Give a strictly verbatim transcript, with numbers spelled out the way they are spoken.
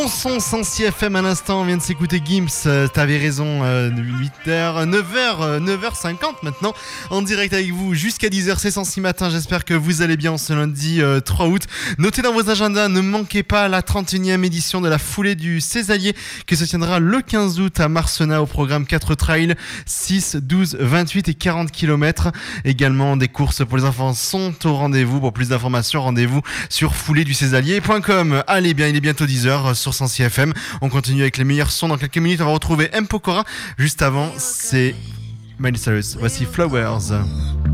Son Sensi F M à l'instant, on vient de s'écouter Gims, euh, t'avais raison, euh, huit heures, neuf heures, euh, neuf heures cinquante maintenant, en direct avec vous jusqu'à dix heures, c'est Sensi Matin, j'espère que vous allez bien ce lundi euh, trois août. Notez dans vos agendas, ne manquez pas la trente et unième édition de la foulée du Césalier qui se tiendra le quinze août à Marcenat au programme quatre trails, six, douze, vingt-huit et quarante kilomètres. Également des courses pour les enfants sont au rendez-vous. Pour plus d'informations, rendez-vous sur foulée du césalier point com. Allez bien, il est bientôt dix heures sur Sensi F M. On continue avec les meilleurs sons. Dans quelques minutes, on va retrouver M. Pokora. Juste avant, c'est Miley Cyrus. Voici Flowers.